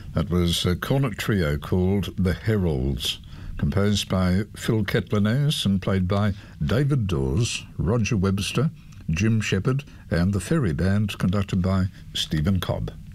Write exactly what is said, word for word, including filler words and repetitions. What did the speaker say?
That was a cornet trio called The Heralds, composed by Phil Ketlenose and played by David Dawes, Roger Webster, Jim Shepherd and the Ferry Band, conducted by Stephen Cobb.